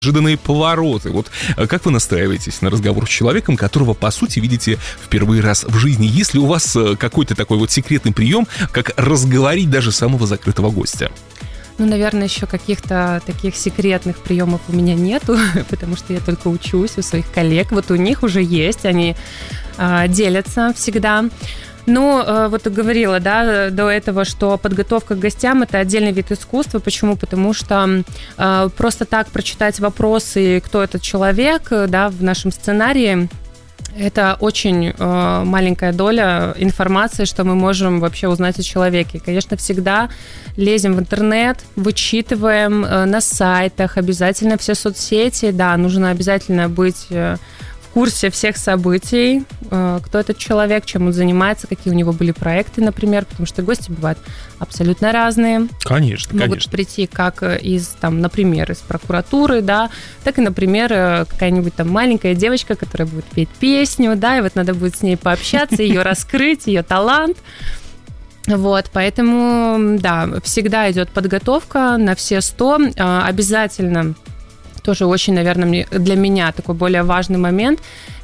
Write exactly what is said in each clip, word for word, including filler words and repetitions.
неожиданные повороты. Вот как вы настраиваетесь на разговор с человеком, которого, по сути, видите в первый раз в жизни? Есть ли у вас какой-то такой вот секретный прием, как разговорить даже самого закрытого гостя? Ну, наверное, еще каких-то таких секретных приемов у меня нету, потому что я только учусь у своих коллег. Вот у них уже есть, они э, делятся всегда. Ну, вот говорила, да, до этого, что подготовка к гостям – это отдельный вид искусства. Почему? Потому что э, просто так прочитать вопросы, кто этот человек, да, в нашем сценарии – это очень э, маленькая доля информации, что мы можем вообще узнать о человеке. Конечно, всегда лезем в интернет, вычитываем э, на сайтах, обязательно все соцсети. Да, нужно обязательно быть э, в курсе всех событий, э, кто этот человек, чем он занимается, какие у него были проекты, например, потому что гости бывают абсолютно разные. Конечно, Могут конечно. прийти как из, там, например, из прокуратуры, да, так и, например, какая-нибудь там маленькая девочка, которая будет петь песню, да, и вот надо будет с ней пообщаться, ее раскрыть, ее талант. Вот, поэтому, да, всегда идет подготовка на все сто. Обязательно тоже очень, наверное, для меня такой более важный момент,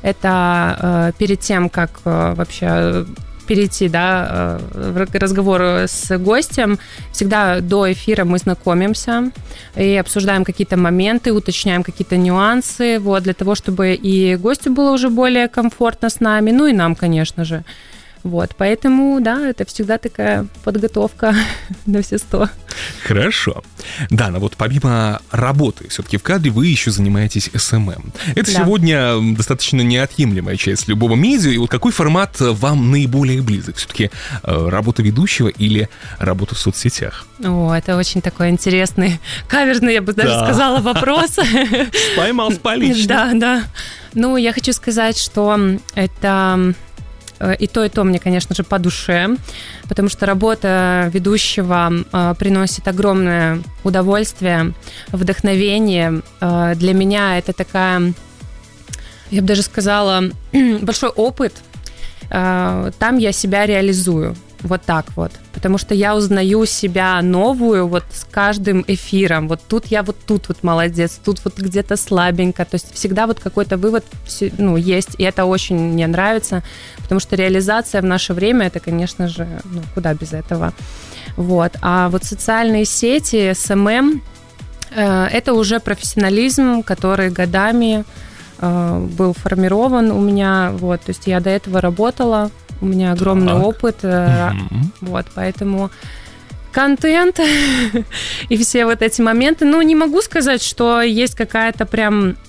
это перед тем, как вообще перейти, да, в разговор с гостем, всегда до эфира мы знакомимся и обсуждаем какие-то моменты, уточняем какие-то нюансы, вот, для того, чтобы и гостю было уже более комфортно с нами, ну и нам, конечно же. Вот, поэтому, да, это всегда такая подготовка на все сто. Хорошо. Дана, вот помимо работы все-таки в кадре вы еще занимаетесь эс эм эм. Это да. Сегодня достаточно неотъемлемая часть любого медиа. И вот какой формат вам наиболее близок? Все-таки работа ведущего или работа в соцсетях? О, это очень такой интересный, каверзный, я бы даже да. сказала, вопрос. Поймал с поличным. Да, да. Ну, я хочу сказать, что это... И то, и то мне, конечно же, по душе, потому что работа ведущего э, приносит огромное удовольствие, вдохновение. Э, для меня это такая, я бы даже сказала, большой опыт. Э, там я себя реализую. Вот так вот. Потому что я узнаю себя новую вот с каждым эфиром. Вот тут я вот тут вот молодец, тут вот где-то слабенько. То есть всегда вот какой-то вывод, ну, есть, и это очень мне нравится, потому что реализация в наше время, это, конечно же, ну, куда без этого. Вот. А вот социальные сети, эс эм эм, э, это уже профессионализм, который годами э, был формирован у меня. Вот. То есть я до этого работала, у меня огромный так. опыт, mm-hmm. вот, поэтому контент и все вот эти моменты, ну, не могу сказать, что есть какая-то прям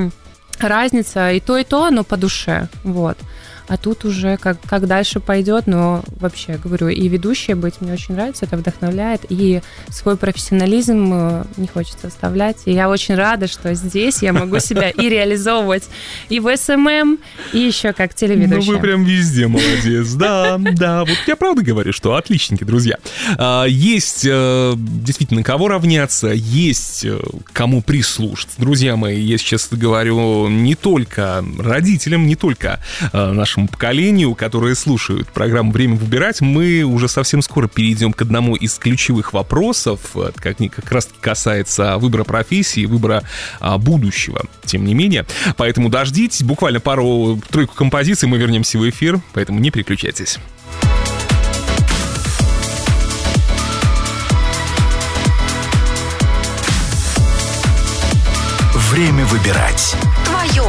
разница, и то, и то, оно по душе, вот. А тут уже как, как дальше пойдет, но вообще, говорю, и ведущая быть мне очень нравится, это вдохновляет, и свой профессионализм не хочется оставлять. И я очень рада, что здесь я могу себя и реализовывать и в эс эм эм, и еще как телеведущая. Ну, вы прям везде молодец, да, да. Вот я правда говорю, что отличники, друзья. Есть действительно кого равняться, есть кому прислушаться. Друзья мои, я сейчас говорю не только родителям, не только нашим поколению, которые слушают программу «Время выбирать». Мы уже совсем скоро перейдем к одному из ключевых вопросов, как, как раз касается выбора профессии, выбора а, будущего, тем не менее. Поэтому дождитесь, буквально пару-тройку композиций, мы вернемся в эфир, поэтому не переключайтесь. Время выбирать.